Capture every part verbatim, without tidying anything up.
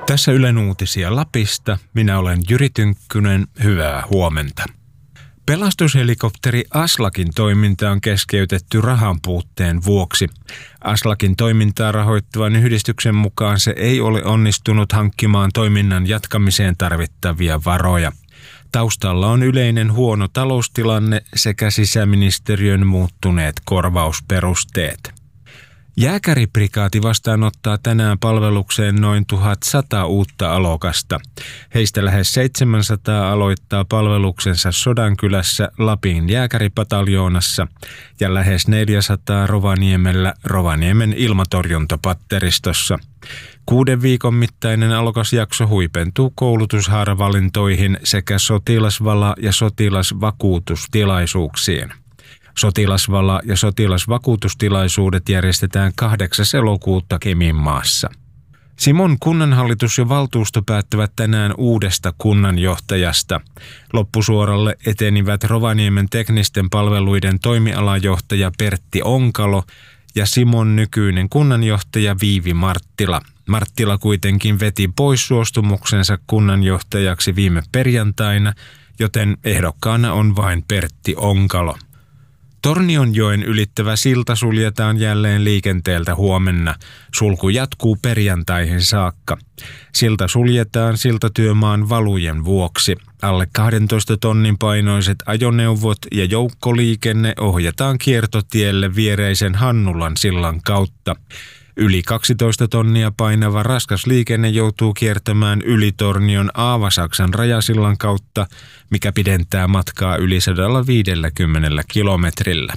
Tässä Ylen uutisia Lapista. Minä olen Jyri Tynkkynen. Hyvää huomenta. Pelastushelikopteri Aslakin toiminta on keskeytetty rahan puutteen vuoksi. Aslakin toimintaa rahoittavan yhdistyksen mukaan se ei ole onnistunut hankkimaan toiminnan jatkamiseen tarvittavia varoja. Taustalla on yleinen huono taloustilanne sekä sisäministeriön muuttuneet korvausperusteet. Jääkäriprikaati vastaanottaa tänään palvelukseen noin tuhatsata uutta alokasta. Heistä lähes seitsemänsataa aloittaa palveluksensa Sodankylässä Lapin jääkäripataljoonassa ja lähes neljäsataa Rovaniemellä Rovaniemen ilmatorjuntapatteristossa. Kuuden viikon mittainen alokasjakso huipentuu koulutushaaravalintoihin sekä sotilasvala- ja sotilasvakuutustilaisuuksiin. Sotilasvala- ja sotilasvakuutustilaisuudet järjestetään kahdeksas elokuuta Keminmaassa. Simon kunnanhallitus ja valtuusto päättävät tänään uudesta kunnanjohtajasta. Loppusuoralle etenivät Rovaniemen teknisten palveluiden toimialajohtaja Pertti Onkalo ja Simon nykyinen kunnanjohtaja Viivi Marttila. Marttila kuitenkin veti pois suostumuksensa kunnanjohtajaksi viime perjantaina, joten ehdokkaana on vain Pertti Onkalo. Tornionjoen ylittävä silta suljetaan jälleen liikenteeltä huomenna. Sulku jatkuu perjantaihin saakka. Silta suljetaan siltatyömaan valujen vuoksi. Alle kahdentoista tonnin painoiset ajoneuvot ja joukkoliikenne ohjataan kiertotielle viereisen Hannulan sillan kautta. Yli kaksitoista tonnia painava raskas liikenne joutuu kiertämään yli Tornion Aavasaksan rajasillan kautta, mikä pidentää matkaa yli sata viisikymmentä kilometrillä.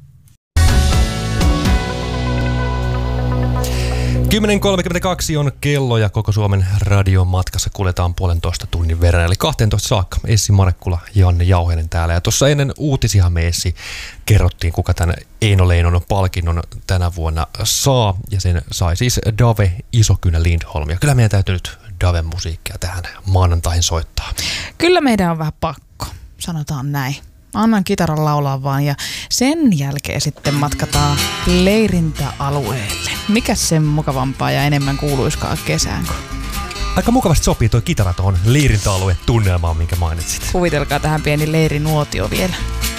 kymmenen kolmekymmentäkaksi on kello ja koko Suomen radion matkassa kuljetaan puolentoista tunnin verran, eli kahteentoista saakka. Essi Marekkula, Janne Jauhenen täällä. Ja tuossa ennen uutisia me Essi kerrottiin, kuka tämän Eino Leinon palkinnon tänä vuonna saa. Ja sen sai siis Dave Isokynä Lindholm. Ja kyllä meidän täytyy nyt Daven musiikkia tähän maanantaihin soittaa. Kyllä meidän on vähän pakko, sanotaan näin. Annan kitaran laulaa vaan ja sen jälkeen sitten matkataan leirintäalueelle. Mikäs sen mukavampaa ja enemmän kuuluiskaan kesään kuin? Aika mukavasti sopii tuo kitara tuohon leirintäalueen tunnelmaan, minkä mainitsit. Kuvitelkaa tähän pieni leirinuotio vielä.